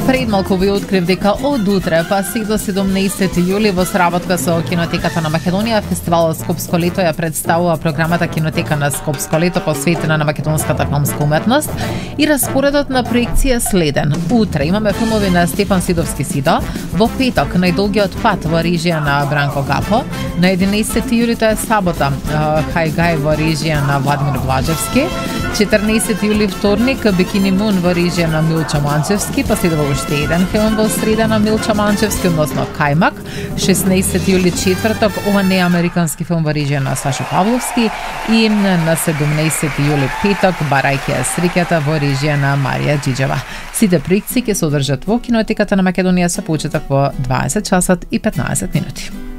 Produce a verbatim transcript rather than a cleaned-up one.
Пред малку ви открив дека од утре па се до седумнаесети јули во сработка со Кинотеката на Македонија фестивалот Скопско лето ја представува програмата Кинотека на Скопско лето посветена на македонската филмска уметност и распоредот на проекција следен. Утре имаме филмови на Стефан Сидовски Сидо, во петок Најдолгиот пат во режија на Бранко Гапо, на единаесети јули тоа е сабота Хајгај во режија на Владимир Блажевски, четрнаесети јули вторник Бикини Мун во режија на Милчо Манчевски, па следува уште еден филм во среда на Милчо Манчевски, односно Кајмак. шеснаесети јули четврток ова не американски филм во режија на Сашо Павловски и на седумнаесети јули петок Барајќи ја среќата во режија на Марија Џиџева. Сите проекции ќе се одржат во Кинотеката на Македонија со почеток во дваесет часот и петнаесет минути.